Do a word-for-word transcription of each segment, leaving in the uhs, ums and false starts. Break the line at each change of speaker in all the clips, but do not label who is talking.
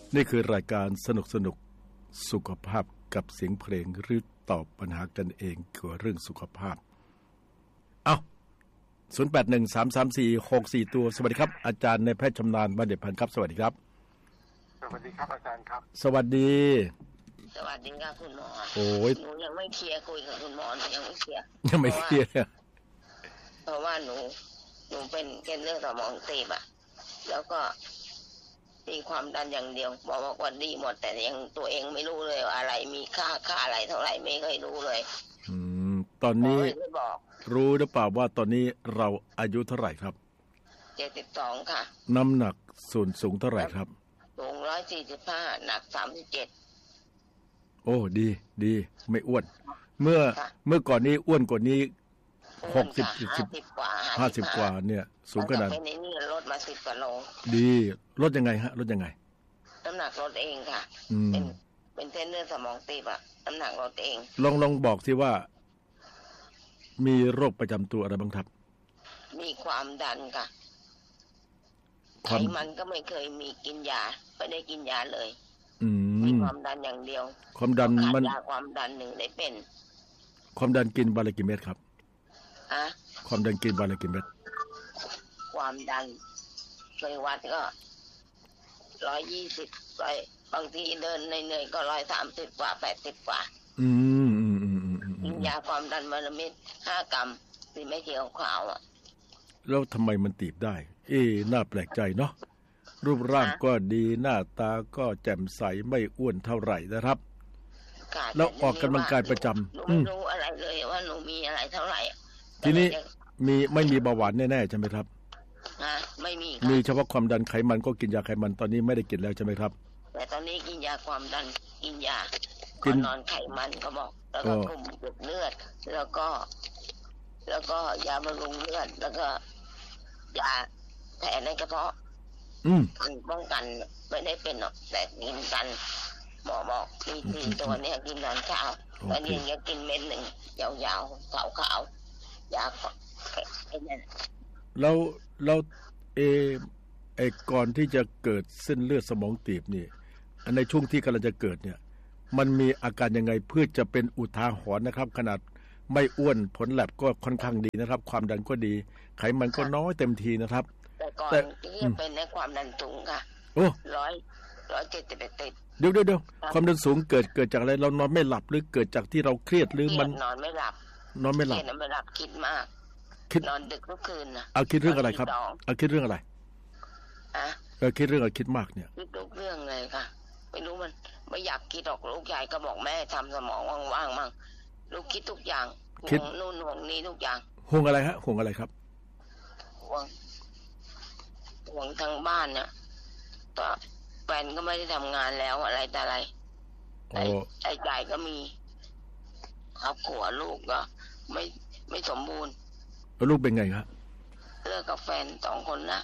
นี่คือรายการสนุกสนุกสุขภาพกับเสียงเพลงหรือตอบปัญหากันเองเกี่ยวกับเรื่องสุขภาพเอาศูนย์ แปด หนึ่ง สาม สาม สี่ หก สี่ตัวสวัสดีครับอาจารย์ในแพทย์ชำนาญบัณฑิตพันธ์ครับสวัสดีครับ
สวัสดีครับอาจารย์ครับ
สวัสดี
สวัสดีครับคุณหมอ
โอ้ย
หนูยังไม่เคลียร์คุยกับคุณหมอหนูยังไม่เคลียร์
ยังไม่เคลียร์
เพราะว่าหนูหนูเป็นเส้นเลือดสมองตีบอะแล้วก็มีความดันอย่างเดียวบอกว่าดีหมดแต่ยังตัวเองไม่รู้เลยว่าอะไรมีค่าค่าอะไรเท่าไหร่ไม่เคยรู้เลย
อืมตอนนี้รู้หรือเปล่าว่าตอนนี้เราอายุเท่าไหร่ครับ
เจ็ดสิบสองค่ะ
น้ำหนักส่วนสูงเท่าไหร่ครับ
สูงร้อยสี่สิบห้าหนักสามสิบเจ็ด
โอ้ดีดีไม่อ้วนเมื่อเมื่อก่อนนี้อ้วนกว่านี้หกสิบสิบ
กว่า
ห้าสิบกว่าเนี่ยสูงขนาด
เป็นนี่ลดมาสิบกว่าโล
ดีลดยังไงฮะลดยังไง
น้ำหนักลดเองค่ะเป็นเป็นเส้นเลือดสมองตีบอะน้ำหนักลดเอง
ลองลองบอกสิว่ามีโรคประจำตัวอะไรบ้างครับ
มีความดันค่ะไขมันก็ไม่เคยมีกินยาไม่ได้กินยาเลยมีความดันอย่างเดียว
ความดันมัน
ยาความดันหนึ่งได้เป็น
ความดันกินวันละกี่เม็ดครับ
อะ
ความดันกินวันละกี่เม็ด
ความดันเคยวัดก็ร้อยยี่สิบร้อยบางทีเดินเหนื่อยๆก็ร้อยสามสิบกว่าแปดสิบกว่า
อืมอืมอืมอืม
กินยาความดันวันละเม็ดห้ากรัมสีไม่เขียวขาวอ่ะ
แล้วทำไมมันตีบได้เอ๊น่าแปลกใจเนาะรูปร่างก็ดีหน้าตาก็แจ่มใสไม่อ้วนเท่าไหร่นะครับแล้วออกกำลังกายประจำ
หนูไม่รู้อะไรเลยว่าหนูมีอะไรเท่าไหร่
ทีนี้มีไม่มีเบาหวานแน่ๆใช่ไหมครับ
ฮะไม่มี
มีเฉพาะความดันไขมันก็กินยาไขมันตอนนี้ไม่ได้กินแล้วใช่ไหมครับ
แต่ตอนนี้กินยาความดันกินยาก่อนนอนไขมันก็บอกแล้วก็กลุ่มหยุดเลือดแล้วก็แล้วก็ยาบำรุงเลือดแล้วก็ยาแผลในกระเพาะ
อืม
ป้องกันไม่ได้เป็นหรอกแต่กินกันหมอบอกมีสี่ตัวเนี่ยกินตอนเช้าตอนเย็นก็กินเม็ดหนึ่งยาวๆขาวๆยาไอ้นั่น
แล้วแล้วเอไอก่อนที่จะเกิดเส้นเลือดสมองตีบนี่ในช่วงที่กำลังจะเกิดเนี่ยมันมีอาการยังไงเพื่อจะเป็นอุทาหรณ์นะครับขนาดไม่อ้วนผลแลบก็ค่อนข้างดีนะครับความดันก็ดีไขมันก็น้อยเต็มทีนะครับ
แต่ก่อนที่จะเป็นในความดันสูงค่ะ
โอ้
ร้อยร้อยเจ็ดสิบเอ็ดติด
เดี๋ยวเดี๋ยวเดี๋ยวความดันสูงเกิดเกิดจากอะไรเรานอนไม่หลับหรือเกิดจากที่เราเครียดหรือมัน
นอนไม่หลับ
นอนไม่หลับ
นอนไม่หลับคิดมากนอนดึกทุกคืนนะ
เอาคิดเรื่องอะไรครับเอาคิดเรื่องอะไร
อะ
เออคิดเรื่องอะไรคิดมากเนี่ย
คิดทุกเรื่องเลยค่ะไม่รู้มันไม่อยากคิดออกลูกใหญ่ก็บอกแม่ทำสมองว่างๆมั่งลูกคิดทุกอย่างห่วงนู่นห่วงนี้ทุกอย่าง
ห่วงอะไรฮะห่วงอะไรครับ
ห่วงห่วงทางบ้านเนี่ยก็แฟนก็ไม่ได้ทำงานแล้วอะไรแต่อะไรไอ้ใหญ่ก็มีครอบครัวลูกก็ไม่ไม่สมบูรณ์
แล้วลูกเป็นไงครับ
เลิกกับแฟนสองคนนะ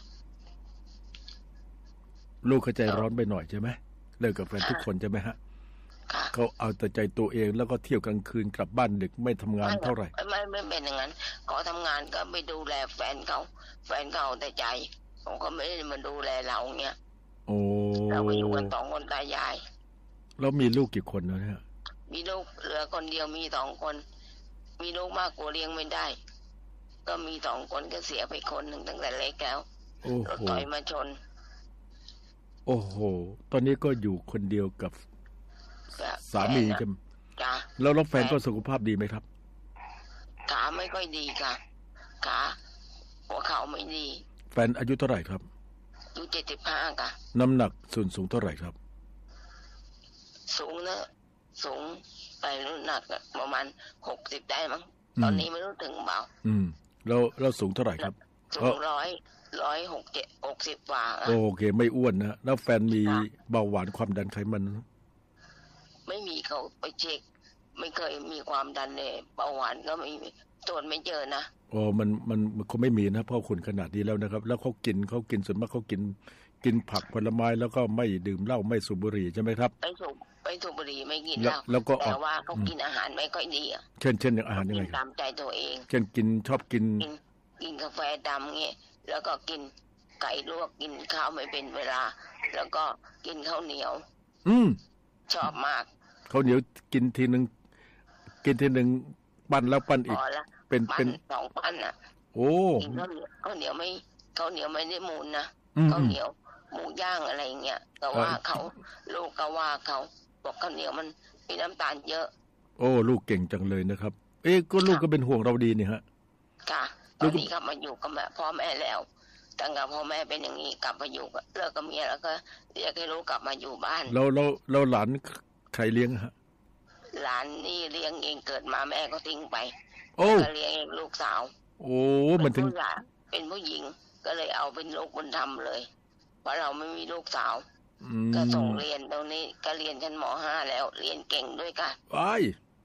ลูกเข้าใจร้อนไปหน่อยใช่ไหมเลิกกับแฟนทุกคนใช่ไหมฮะเขาเอาแต่ใจตัวเองแล้วก็เที่ยวกลางคืนกลับบ้านดึกไม่ทำงานเท่าไหร่
ไม่ไม่เป็นอย่างนั้นเขาทำงานก็ไปดูแลแฟนเขาแฟนเขาแต่ใจเขาก็ไม่ได้มาดูแลเราเนี่ย
โอ้
เราไปอยู่กันสองคนตายาย
แล้วมีลูกกี่คนแล้วเนี่ย
มีลูกเหลือคนเดียวมีสองคนมีลูกมากกว่าเลี้ยงไม่ได้ก็มีสองคนก็เสียไปคนหนึ่งตั้งแต่เล็กแล้วรถต่อยมาชน
โอ้โหตอนนี้ก็อยู่คนเดียวกับสามีกันแล้วแล้วแฟนก็สุขภาพดีไหมครับ
ขาไม่ค่อยดีค่ะขาหัวเข่าไม่ดี
แฟนอายุเท่าไหร่ครับ
อายุเจ็ดสิบห้าค่ะ
น้ำหนักส่วนสูงเท่าไหร่ครับ
สูงนะสูงไปน้ำหนักประมาณหกสิบได้มั้งตอนนี้ไม่รู้ถึงเปล่า
อืมแล้วแล้วสูงเท่าไหร่ครับ
สูงร้อยร้อยหกเจ็ดหกสิบกว่า
โอเคไม่อ้วนนะแล้วแฟนมีเบาหวานความดันไขมัน
ไม่มีเขาไปเช็คไม่เคยมีความดันเลยเบาหวานก็ไม่มีตรวจไม่เจอนะ
โอ้มันมันมันคงไม่มีนะเพราะคุณขนาดนี้แล้วนะครับแล้วเขากินเขากินส่วนมากเขากินกินผักผลไม้แล้วก็ไม่ดื่มเหล้าไม่สูบบุหรี่ใช่ไหมครับ
ไปสูบไปสูบบุหรี่ไม่กินเหล้าแล้วก็แต่ว่าเขากินอาหารไม่ค่อยดีอ่ะ
เช่นเช่นอย่างอาหารยังไง
ตามใจตัวเอง
เช่นกินชอบกิน
กินกาแฟดำเงี้ยแล้วก็กินไก่ลวกกินข้าวไม่เป็นเวลาแล้วก็กินข้าวเหนียว
อืม
ชอบมาก
ข้าวเหนียวกินทีนึงกินทีนึงปั้นแล้วปั้นอีกเป็นเป็น
สองปั้นอ่ะ
โอ้
กินข้าวเหนียวข้าวเหนียวไม่ข้าวเหนียวไม่ได้มูลนะข้าวเหนียวหมูย่างอะไรเงี้ยก็ว่าเขาลูกก็ว่าเขาบอกข้าวเหนียวมันมีน้ำตาลเยอะ
โอ้ลูกเก่งจังเลยนะครับเอ๊ะก็ลูกก็เป็นห่วงเราดีนี่ฮะ
ค่ะตอนนี้กลับมาอยู่กับแม่พ่อแม่แล้วตั้งแต่พ่อแม่เป็นอย่างนี้กลับมาอยู่เลิกกับเมียแล้วก็เรียกให้ลูกกลับมาอยู่บ้าน
เราเราเราหลานใครเลี้ยงฮะ
หลานนี่เลี้ยงเองเกิดมาแม่ก็ทิ้งไปก็เลี้ยงเองลูกสาว
โอ้มันถึง
เป็นผู้หญิงก็เลยเอาเป็นลูกบุญธรรมเลยเพราะเราไม่มีลูกสาวก็ส่งเรียนตรงนี้ก็เรียนชั้นม.ห้าแล้วเรียนเก่งด้วยกัน
ไอ้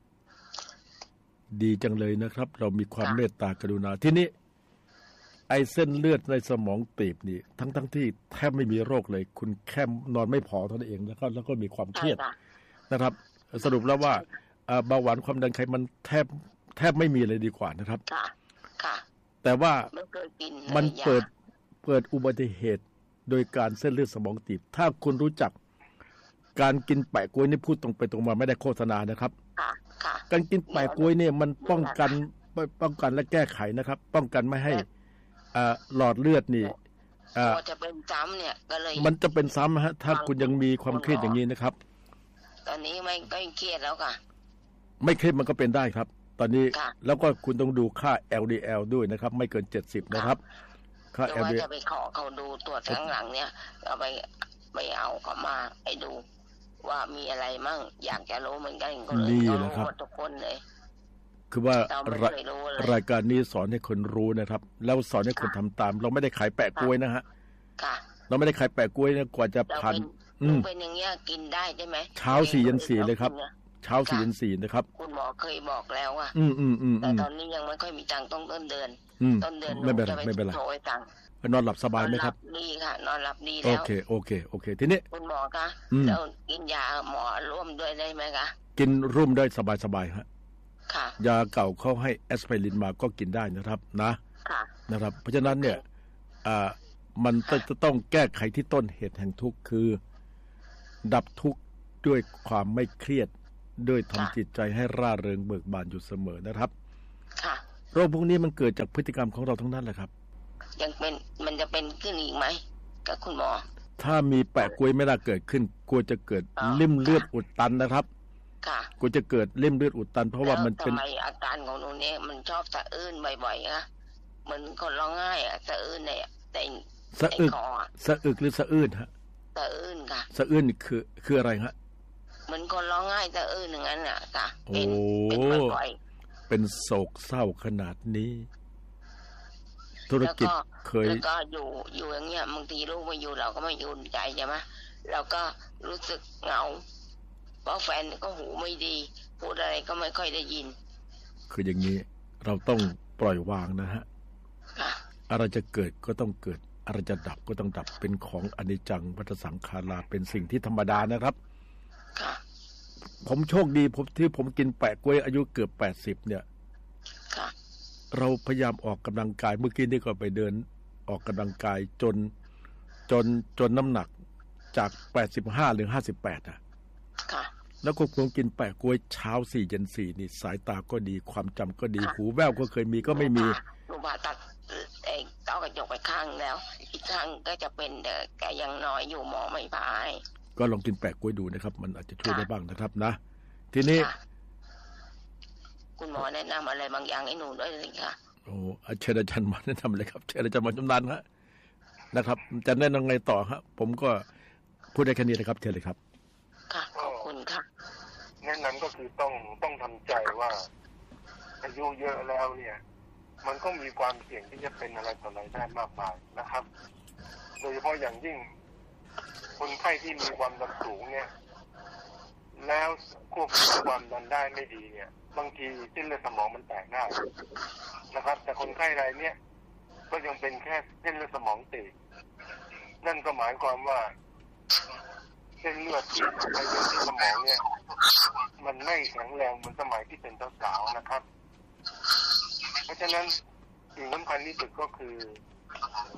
ดีจังเลยนะครับเรามีความเมตตากรุณาที่นี้ไอ้เส้นเลือดในสมองตีบนี่ทั้งทั้งที่แทบไม่มีโรคเลยคุณแค่นอนไม่พอเท่านั้นเองแล้วก็แล้วก็มีความเครียดนะครับสรุปแล้วว่าเบาหวานความดันไขมันแทบแทบไม่มีเลยดีกว่านะครับ
ค่ะค่ะ
แต่ว่ามันเปิดเปิดอุบัติเหตุโดยการเส้นเลือดสมองตีบถ้าคุณรู้จักการกินแปะกล้วยนี่พูดตรงไปตรงมาไม่ได้โฆษณานะครับการกินแปะกล้วยเนี่ยมันป้องกันป้องกันและแก้ไขนะครับป้องกันไม่ให้หลอดเลือดนี่
จะเป็นซ้ำเนี่ยก็เลย
มันจะเป็นซ้ำฮะถ้าคุณยังมีความเครียดอย่างนี้นะครับ
ตอนนี้ไม่ไม่เครียดแล้วค่ะ
ไม่เครียดมันก็เป็นได้ครับตอนนี้แล้วก็คุณต้องดูค่า แอล ดี แอล ด้วยนะครับไม่เกินเจ็ดสิบนะครับ
ค่า แอล ดี แอล จะไปขอเขาดูตรวจข้างหลังเนี่ยเอาไปไปเอาเขามาไปดูว่ามีอะไรมั่งอยากจะรู้เหมือนกันก็เลยรู้ทุกคนเลย
คือว่ารายการนี้สอนให้คนรู้นะครับแล้วสอนให้คนทำตามเราไม่ได้ขายแปะกล้วยนะฮะเราไม่ได้ขายแปะกล้วยนะกว่าจะผ่าน
เป็นอย่างเงี้ยกินได้ใช่ไหม
เช้าสี่ยันสี่เลยครับเช้าสี่ยันสี่นะครับ
คุณหมอเคยบอกแล้วอ่ะ
อืมอืมอืม
แต่ตอนนี้ยังไม่ค่อยมีตังค์ต้องต้นเดือนต้นเดือน
ไม่เป็นไรไม่เป็นไรนอนหลับสบายไหมครับ
ดีค่ะนอนหลับดีแล้ว
โอเคโอเคโอเคทีนี้
คุณหมอคะเรากินยาหมอร่วมด้วยได้ไหมคะ
กินร่วมได้สบายสบายฮะ
ค่ะ
ยาเก่าเขาให้แอสไพรินมาก็กินได้นะครับนะนะครับเพราะฉะนั้นเนี่ยอ่ามันจะต้องแก้ไขที่ต้นเหตุแห่งทุกข์คือดับทุกข์ด้วยความไม่เครียดด้วยทำจิตใจให้ร่าเริงเบิกบานอยู่เสมอนะครับ
ค่ะ
โรคพวกนี้มันเกิดจากพฤติกรรมของเราทั้งนั้นแหละครับ
ยังเป็นมันจะเป็นขึ้นอีกไหมกับคุณหมอ
ถ้ามีแปะกล้วยไม่ได้เกิดขึ้นกลัวจะเกิดลิ่มเลือดอุดตันนะครับ
ค่ะ
กลัวจะเกิดลิ่มเลือดอุดตันเพราะว่ามันเป็น
ทำไมอาการของหนูเนี่ยมันชอบสะอื้นบ่อยๆนะเหมือนคนร้องไห้อะสะอื้นเนี่ยแต่
สะอึกสะอึกหรือสะอื้นฮะ
สะอื้นค่ะ
สะอื้นคือคืออะไรฮะ
เหมือนคนร้องไห้สะอื้นอย่างนั้นอ่ะค่ะ
เป็นเป็นบ่อยๆเป็นโศกเศร้าขนาดนี้ธุรกิจเคย
แล้วก็อยู่อยู่อย่างเงี้ยบางทีลูกไม่อยู่เราก็ไม่ยุ่นใจใช่ไหมเราก็รู้สึกเหงาเพราะแฟนก็หูไม่ดีพูดอะไรก็ไม่ค่อยได้ยิน
คืออย่างนี้เราต้องปล่อยวางนะฮะอะไรจะเกิดก็ต้องเกิดอะไรจะดับก็ต้องดับเป็นของอนิจจังวัฏสังขาราเป็นสิ่งที่ธรรมดานะครับผมโชคดีผมที่ผมกินแปะกล้วยอายุเกือบแปดสิบเนี่ยเราพยายามออกกำลังกายเมื่อกี้นี่ก็ไปเดินออกกำลังกายจนจนจนน้ำหนักจากแปดสิบห้าหรือห้าสิบแปดอ่ะแล้วก็คงกินแปะกล้วยเช้าสี่เย็นสี่นี่สายตาก็ดีความจำก็ดีหูแว่วก็เคยมีก็ไม่มี
ลูกผ่าตัดเองเอากระจกไปข้างแล้วอีกข้างก็จะเป็นแต่แกยังน้อยอยู่หมอไม่พาย
ก็ลองกินแปะกล้วยดูนะครับมันอาจจะช่วยได้บ้างนะครับนะทีนี้
คุณหมอแนะนำอะไรบางอย่างให้หนูด้วยเลยค่ะ
โอ้เชิญอาจารย์มาแนะนำเลยครับเชิญอาจารย์มาชำนาญฮะนะครับจะแนะนำไงต่อฮะผมก็พูดได้แค่นี้นะครับเชิญเลยครับ
ค่ะขอบคุณค่ะ
แนะนำก็คือต้องต้องทำใจว่าอายุเยอะแล้วเนี่ยมันก็มีความเสี่ยงที่จะเป็นอะไรต่ออะไรได้มากมายนะครับโดยเฉพาะอย่างยิ่งคนไข้ที่มีความดันสูงเนี่ยแล้วควบคุมความดันได้ไม่ดีเนี่ยบางทีเส้นเลือดสมองมันแตกได้นะครับแต่คนไข้รายเนี้ยก็ยังเป็นแค่เส้นเลือดสมองตีบนั่นก็หมายความว่าเส้นเลือดที่ไปเลี้ยงที่สมองเนี่ยมันไม่แข็งแรงเหมือนสมัยที่เป็นสาวๆนะครับเพราะฉะนั้นสิ่งสำคัญที่สุดก็คือ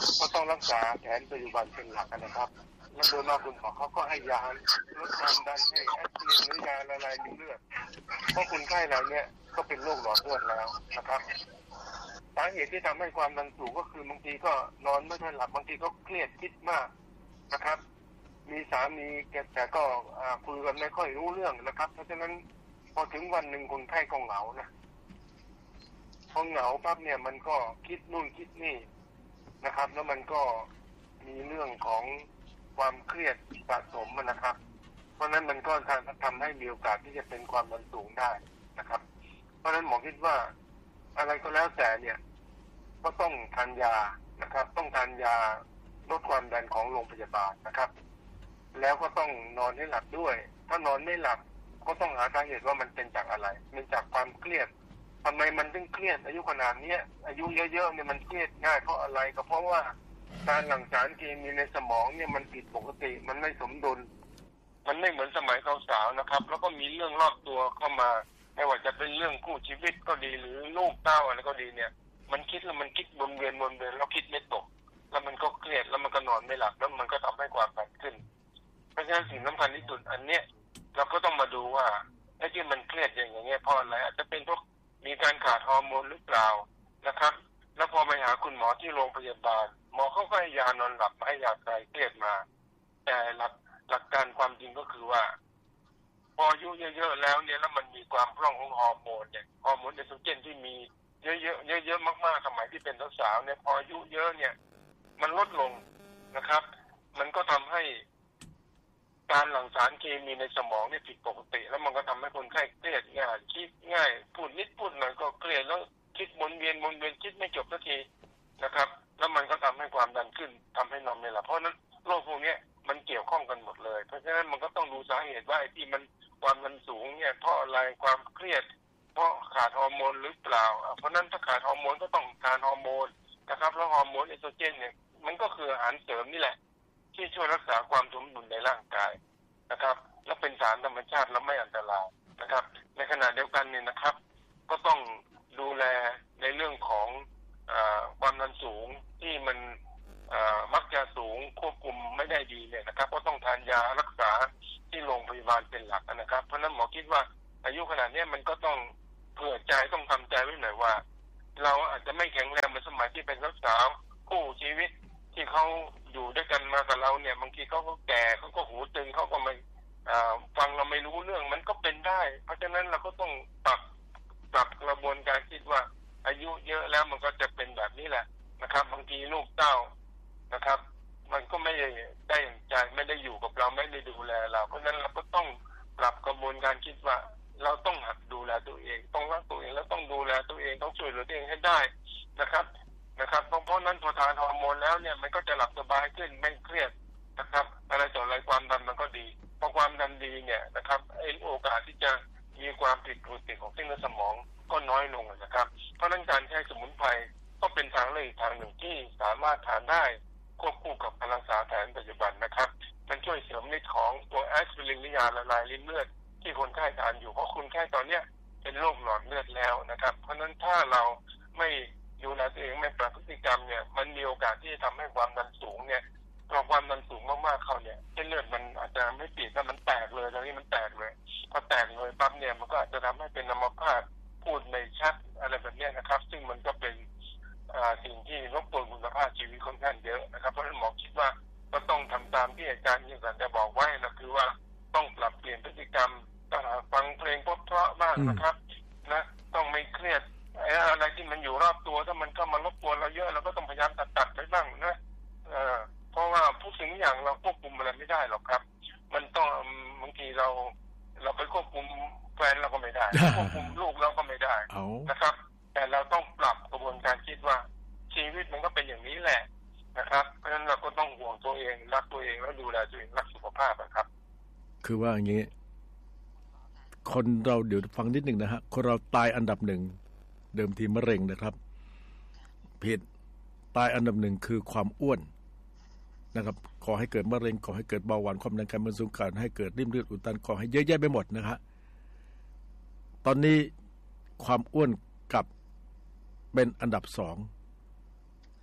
ก็ต้องรักษาแผนปัจจุบันเป็นหลักนะครับแล้วโดยมากคุณหมอเขาก็ให้ยาลดความดันให้แอสไพรินหรือยาละลายริ่มเลือดเพราะคนไข้เราเนี่ยก็เป็นโรคหลอดเลือดแล้วนะครับสาเหตุที่ทำให้ความดันสูงก็คือบางทีก็นอนไม่ค่อยหลับบางทีก็เครียดคิดมากนะครับมีสามีแต่ก็คุยกันไม่ค่อยรู้เรื่องนะครับเพราะฉะนั้นพอถึงวันหนึ่งคนไข้ก็เหงานะพอเหงาปั๊บเนี่ยมันก็คิดนู่นคิดนี่นะครับแล้วมันก็มีเรื่องของความเครียดสะสมนะครับเพราะนั้นมันก็ทำให้มีโอกาสที่จะเป็นความดันสูงได้นะครับเพราะฉะนั้นหมอคิดว่าอะไรก็แล้วแต่เนี่ยก็ต้องทานยานะครับต้องทานยาลดความดันของโรงพยาบาลนะครับแล้วก็ต้องนอนให้หลับด้วยถ้านอนไม่หลับก็ต้องหาสาเหตุว่ามันเป็นจากอะไรเป็นจากความเครียดทำไมมันถึงเครียดอายุขนาดนี้อายุเยอะๆเนี่ยมันเครียดง่ายเพราะอะไรก็เพราะว่าการหลั่งสารเคมีในสมองเนี่ยมันผิดปกติมันไม่สมดุลมันไม่เหมือนสมัยสาวๆนะครับแล้วก็มีเรื่องรอบตัวเข้ามาไม่ว่าจะเป็นเรื่องคู่ชีวิตก็ดีหรือลูกเต้าอะไรก็ดีเนี่ยมันคิดแล้วมันคิดวนเวียนวนเวียนแล้วคิดไม่ตกแล้วมันก็เครียดแล้วมันก็นอนไม่หลับแล้วมันก็ทำให้ความดันขึ้นเพราะฉะนั้นสิ่งสำคัญที่สุดอันเนี้ยเราก็ต้องมาดูว่าไอ้ที่มันเครียดอย่างเงี้ยเพราะอะไรอาจจะเป็นพวกมีการขาดฮอร์โมนหรือเปล่านะครับแล้วพอไปหาคุณหมอที่โรงพยาบาลหมอเขาก็ให้ยานอนหลับให้ยาคลายเครียดมาแต่หลักหลักการความจริงก็คือว่าพออายุเยอะๆแล้วเนี่ยแล้วมันมีความพร่องของฮอร์โมนเนี่ยฮอร์โมนเอสโตรเจนที่มีเยอะๆเยอะๆมากๆสมัยที่เป็นสาวๆเนี่ยพออายุเยอะเนี่ยมันลดลงนะครับมันก็ทำให้การหลั่งสารเคมีในสมองเนี่ยผิดปกติแล้วมันก็ทำให้คนไข้เครียดง่ายคิดง่ายพูดนิดพูดหน่อยก็เครียดแล้วคิดวนเวียนวนเวียนคิดไม่จบสักทีนะครับแล้วมันก็ทำให้ความดันขึ้นทำให้นอนไม่หลับเพราะนั้นโรคพวกนี้มันเกี่ยวข้องกันหมดเลยเพราะฉะนั้นมันก็ต้องดูสาเหตุว่าไอ้ที่มันความดันสูงเนี่ยเพราะอะไรความเครียดเพราะขาดฮอร์โมนหรือเปล่าเพราะนั้นถ้าขาดฮอร์โมนก็ต้องทานฮอร์โมนนะครับแล้วฮอร์โมนเอสโตรเจนเนี่ยมันก็คืออาหารเสริมนี่แหละที่ช่วยรักษาความสมดุลในร่างกายนะครับและเป็นสารธรรมชาติและไม่อันตรายนะครับในขณะเดียวกันเนี่ยนะครับก็ต้องดูแลในเรื่องของอ่าความดันสูงที่มันอ่ามักจะสูงควบคุมไม่ได้ดีเนี่ยนะครับก็ต้องทานยารักษาที่โรงพยาบาลเป็นหลักนะครับเพราะนั้นหมอคิดว่าอายุขนาดนี้มันก็ต้องเผื่อใจต้องทำใจไว้หน่อยว่าเราอาจจะไม่แข็งแรงเหมือนสมัยที่เป็นสาวๆคู่ชีวิตที่เขาอยู่ด้วยกันมากับเราเนี่ยบางทีเขาก็แก่เขาก็หูตึงเขาก็ไม่ฟังเราไม่รู้เรื่องมันก็เป็นได้เพราะฉะนั้นเราก็ต้องปรับปรับกระบวนการคิดว่าอายุเยอะแล้วมันก็จะเป็นแบบนี้แหละนะครับบางทีลูกเต้านะครับมันก็ไม่ได้ได้ใจไม่ได้อยู่กับเราไม่ได้ดูแลเราเพราะฉะนั้นเราก็ต้องปรับกระบวนการคิดว่าเราต้องหัดดูแลตัวเองต้องรักตัวเองแล้วต้องดูแลตัวเองต้องช่วยเหลือตัวเองให้ได้นะครับนะครับเพราะนั้นพอทานฮอร์โมนแล้วเนี่ยมันก็จะหลับสบายขึ้นไม่เครียดนะครับอะไรต่ออะไรความดันมันก็ดีพอความดันดีเนี่ยนะครับไอ้โอกาสที่จะมีความผิดปกติของเส้นเลือดสมองก็น้อยลงนะครับเพราะนั้นการใช้สมุนไพรก็เป็นทางเลือกอีกทางหนึ่งที่สามารถทานได้ควบคู่กับการรักษาแผนปัจจุบันนะครับมันช่วยเสริมฤทธิ์ของตัวแอสไพรินหรือยาละลายริ่มเลือดที่คนไข้ทานอยู่เพราะคนไข้ตอนเนี้ยเป็นโรคหลอดเลือดแล้วนะครับเพราะนั้นถ้าเราไม่ดูแลตัวเองไม่ปรับพฤติกรรมเนี่ยมันมีโอกาสที่จะทำให้ความดันสูงเนี่ยพอความดันสูงมากๆเขาเนี่ยเส้นเลือดมันอาจจะไม่ปิดแล้วมันแตกเลยตอนนี้มันแตกเลยพอแตกเลยปั๊บเนี่ยมันก็อาจจะทำให้เป็นอัมพาตพูดไม่ชัดอะไรแบบนี้นะครับซึ่งมันก็เป็นสิ่งที่รบกวนคุณภาพชีวิตค่อนข้างเยอะนะครับเพราะฉะนั้นหมอคิดว่าก็ต้องทำตามที่อาจารย์ยิ่งศักดิ์จะบอกไว้นะคือว่าต้องปรับเปลี่ยนพฤติกรรมต้องฟังเพลงเพราะๆบ้างนะครับนะต้องไม่เครียดอะไรที่มันอยู่รอบตัวถ้ามันก็มารบกวนเราเยอะเราก็ต้องพยายามตัดตัดไปบ้างนะเอ่อเพราะว่าทุกสิ่งอย่างเราควบคุมอะไรไม่ได้หรอกครับมันต้องบางทีเราเราไปควบคุมแฟนเราก็ไม่ได้ควบคุมลูกเราก็ไม่ได้นะครับแต่เราต้องปรับกระบวนการคิดว่าชีวิตมันก็เป็นอย่างนี้แหละนะครับเพราะฉะนั้นเราก็ต้องห่วงตัวเองรักตัวเองแล้วดูแลตัวเองรักสุขภาพนะครับ
คือว่าอย่างนี้คนเราเดี๋ยวฟังนิดหนึ่งนะฮะคนเราตายอันดับหนึ่งเดิมทีมะเร็งนะครับผิดตายอันดับหนึ่งคือความอ้วนนะครับก่อให้เกิดมะเร็งก่อให้เกิดเบาหวานความดันไขมันสูงก่อให้เกิดริ่มเลือดอุดตันก่อให้เยอะแยะไปหมดนะฮะตอนนี้ความอ้วนกับเป็นอันดับสอง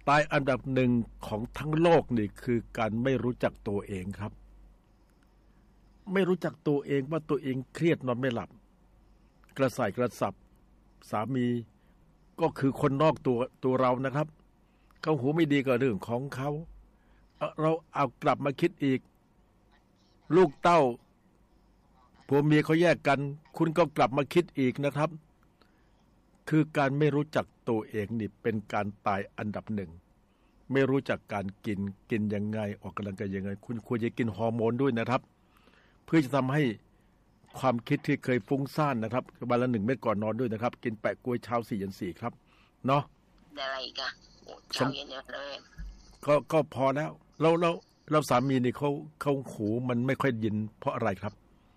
ตายอันดับหนึ่งของทั้งโลกนี่คือการไม่รู้จักตัวเองครับไม่รู้จักตัวเองว่าตัวเองเครียดนอนไม่หลับกระส่ายกระสับสามีก็คือคนนอกตัวตัวเรานะครับเขาหูไม่ดีกับเรื่องของเขาเราเอากลับมาคิดอีกลูกเต้าผัวเมียเขาแยกกันคุณก็กลับมาคิดอีกนะครับคือการไม่รู้จักตัวเองนี่เป็นการตายอันดับหนึ่งไม่รู้จักการกินกินยังไงออกกำลังกายยังไงคุณควรจะกินฮอร์โมนด้วยนะครับเพื่อจะทำให้ความคิดที่เคยฟุ้งซ่านนะครับวันละหนึ่งเม็ดก่อนนอนด้วยนะครับกินแปะกล้วยเช้าสี่ยันสี่ครับเนาะ
อะไรกันเช้าเย็นเลย
ก็ก็พอแล้วเราเราเราสามีนี่เขาเขาหูมันไม่ค่อยยินเพราะอะไรครับ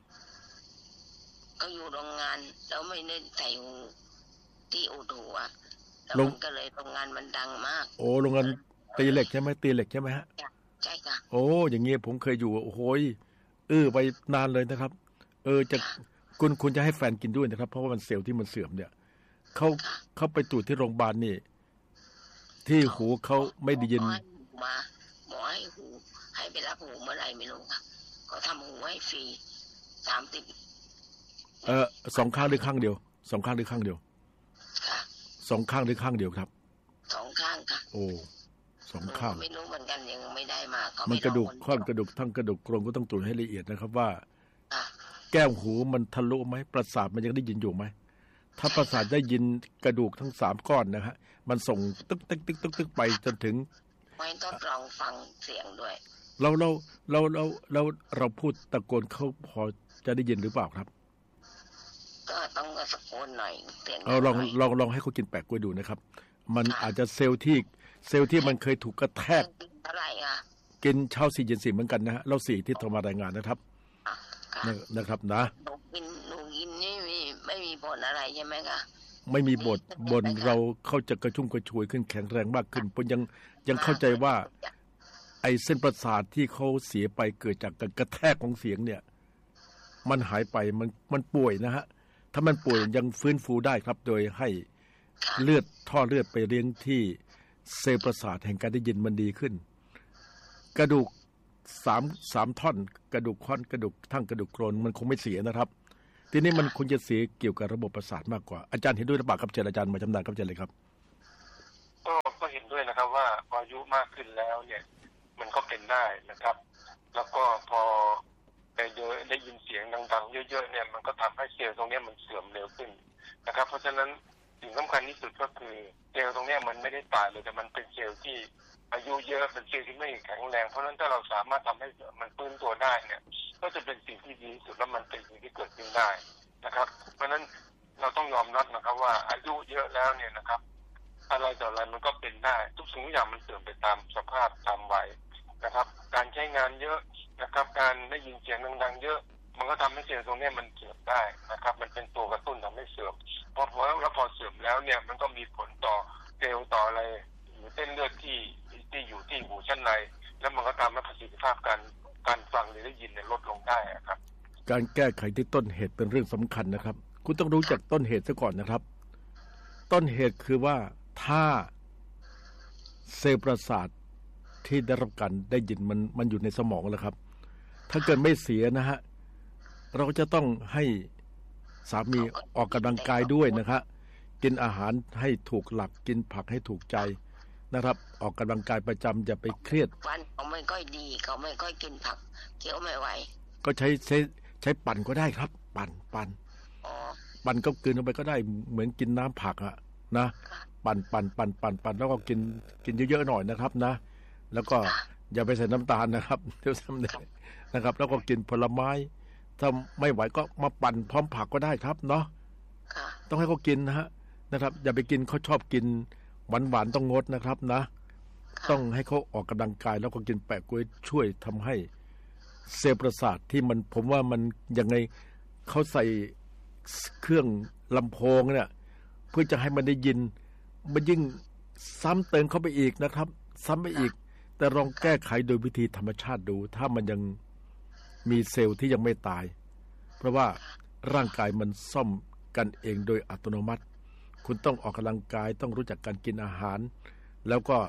ก็อยู่โรงงานแล้วไม่ได้ใส่หูที่อุดหูอ่ะแล้วมันก็เลยโรงงานมันดังมาก
โอ้โรงงานตีเหล็กใช่ไหมตีเหล็กใช่ไหมฮะ
ใช่ค่ะ
โอ้อย่างเงี้ยผมเคยอยู่โอ้โหเออไปนานเลยนะครับเออจะคุณคุณจะให้แฟนกินด้วยนะครับเพราะว่ามันเซลล์ที่มันเสื่อมเนี่ยเขาเขาไปตรวจที่โรงพยาบาลนี่ที่หูเขาไม่ได้ยิน
มาหมอให้หูให้ไปรับหูเมื่อไหร่ไม่รู้ค่ะเขาทำหูให้ฟรีสามสิบ
เออสองข้างหรือข้างเดียวสองข้างหรือข้างเดียว
ค่ะ
สองข้างหรือข้างเดียวครับ
สองข้างค่ะ
โอ้สองข้าง
ไม่รู้เหมือนกันยังไม่ได้มาเขา
มันกระดูกข้อนกระดูกทั้งกระดูกโครงก็ต้องตรวจให้ละเอียดนะครับว่าแก้วหูมันทะลุไหมประสาทมันยังได้ยินอยู่ไหมถ้าประสาทได้ยินกระดูกทั้งสามก้อนนะฮะมันส่งตึ๊กตึ๊กตึ๊กตึ๊กตึ๊กไปจนถึง
ไม่ต้องลองฟังเสียงด้วย
เราเราเราเราเราเราพูดตะโกนเขาพอจะได้ยินหรือเปล่าครับ
ก็ต้องตะโกนหน่อยเสียง
เอาลองลองลองให้เขากินแปะกล้วยดูนะครับมันอาจจะเซลล์ที่เซลล์ที่มันเคยถูกกระแทก
อะไรอ่ะ
กินเช้าสี่เย็นสี่เหมือนกันนะฮะเราสี่ที่โทรมารายงานนะครับนะครับนะ
หนูกินหนูกินนี่มีไม่มีผลอะไรใช่ไหมคะ
ไม่มีบทบนเราเข้าจะกระชุ่มกระชวยขึ้นแข็งแรงมากขึ้นผมยังยังเข้าใจว่าไอ้เส้นประสาทที่เขาเสียไปเกิดจากการกระแทกของเสียงเนี่ยมันหายไปมันมันป่วยนะฮะถ้ามันป่วยยังฟื้นฟูได้ครับโดยให้เลือดท่อเลือดไปเลี้ยงที่เซลล์ประสาทแห่งการได้ยินมันดีขึ้นกระดูกสามสามท่อนกระดูกค่อนกระดูกทั้งกระดูกโครนมันคงไม่เสียนะครับทีนี้มันควรจะเสียเกี่ยวกับระบบประสาทมากกว่าอาจารย์เห็นด้วยหรือเปล่าครับเจริญอาจารย์มาจำนานครับเจริญเลยครับ
ก็ก็เห็นด้วยนะครับว่าพออายุมากขึ้นแล้วเนี่ยมันก็เป็นได้นะครับแล้วก็พอได้เยอะได้ยินเสียงดังๆเยอะๆเนี่ยมันก็ทำให้เซลล์ตรงนี้มันเสื่อมเร็วขึ้นนะครับเพราะฉะนั้นสิ่งสำคัญที่สุดก็คือเซลล์ตรงนี้มันไม่ได้ตายเลยแต่มันเป็นเซลล์ที่อายุเยอะเป็นเซลล์ที่ไม่แข็งแรงเพราะฉะนั้นถ้าเราสามารถทำให้มันฟื้นตัวได้เนี่ยก็จะเป็นสิ่งที่ดีที่สุดและมันเป็นสิ่งที่เกิดขึ้นได้นะครับเพราะฉะนั้นเราต้องยอมรับนะครับว่าอายุเยอะแล้วเนี่ยนะครับอะไรต่ออะไรมันก็เป็นได้ทุกสิ่งทุกอย่างมันเสื่อมไปตามสภาพตามวัยนะครับการใช้งานเยอะนะครับการได้ยินเสียงดังๆเยอะมันก็ทำให้เซลล์ตรงนี้มันเสื่อมได้นะครับมันเป็นตัวกระตุ้นทำให้เสื่อมพอพอแล้วพอเสื่อมแล้วเนี่ยมันก็มีผลต่อเซลล์ต่ออะไรอยู่เส้นเลือดที่ที่อยู่ที่หูชั้นในแล้วมันก็ทำให้ประสิทธิภาพการการฟังหรือได้ยินเนี่ยลดลงได้ครับ
การแก้ไขที่ต้นเหตุเป็นเรื่องสำคัญนะครับคุณต้องรู้จักต้นเหตุซะก่อนนะครับต้นเหตุคือว่าถ้าเซลล์ประสาทที่ได้รับการได้ยินมันมันอยู่ในสมองแล้วครับถ้าเกิดไม่เสียนะฮะเราจะต้องให้สามีออกกำลังกายด้วยนะครับกินอาหารให้ถูกหลักกินผักให้ถูกใจนะครับออกกำลังกายประจำอย่าไปเครียด
ฟันเขาไม่ค่อยดีเขาไม่ค่อยกินผักเคี้ยวไม่ไหว
ก็ใช้ใช้ใช้ปั่นก็ได้ครับปั่นปั่นปั่นก็กินลงไปก็ได้เหมือนกินน้ำผักอะนะปั่นปั่นปั่นปั่นปั่นแล้วก็กินกินเยอะๆหน่อยนะครับนะแล้วก็อย่าไปใส่น้ำตาลนะครับเดี๋ยวซ้ำเลยนะครับแล้วก็กินผลไม้ถ้าไม่ไหวก็มาปั่นพร้อมผักก็ได้ครับเนาะต้องให้เขากินนะฮะนะครับอย่าไปกินเขาชอบกินหวานหวานต้องงดนะครับนะต้องให้เขาออกกำลังกายแล้วก็กินแปะกล้วยช่วยทำให้เซลล์ประสาทที่มันผมว่ามันยังไงเขาใส่เครื่องลำโพงเนี่ยเพื่อจะให้มันได้ยินมันยิ่งซ้ำเติมเข้าไปอีกนะครับซ้ำไปอีกแต่ลองแก้ไขโดยวิธีธรรมชาติดูถ้ามันยังมีเซลล์ที่ยังไม่ตายเพราะว่าร่างกายมันซ่อมกันเองโดยอัตโนมัติคุณต้องออกกำลังกายต้องรู้จักการกินอาหารแล้วก็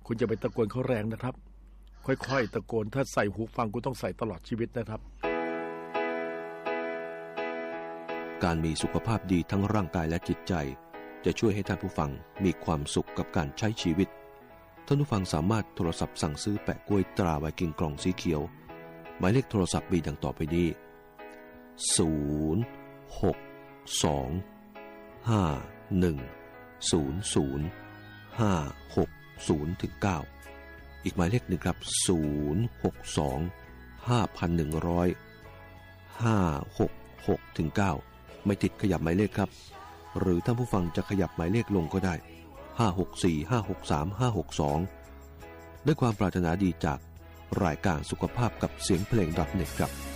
คุณจะไปตะโกนเขาแรงนะครับค่อยๆตะโกนถ้าใส่หูฟังคุณต้องใส่ตลอดชีวิตนะครับ
การมีสุขภาพดีทั้งร่างกายและจิตใจจะช่วยให้ท่านผู้ฟังมีความสุขกับการใช้ชีวิตท่านผู้ฟังสามารถโทรศัพท์สั่งซื้อแปะกล้วยตราไวกิ้งกล่องสีเขียวหมายเลขโทรศัพท์มีดังต่อไปนี้ศูนย์ หก สอง ห้า หนึ่ง ศูนย์ ศูนย์ ห้า หก ศูนย์ ถึง เก้าอีกหมายเลขหนึ่งครับศูนย์ หก สอง ห้า หนึ่ง ศูนย์ ห้า หก หก ถึง เก้าไม่ติดขยับหมายเลขครับหรือท่านผู้ฟังจะขยับหมายเลขลงก็ได้ห้า หก สี่ ห้า หก สาม ห้า หก สองด้วยความปรารถนาดีจากรายการสุขภาพกับเสียงเพลง .เน็ต ครับ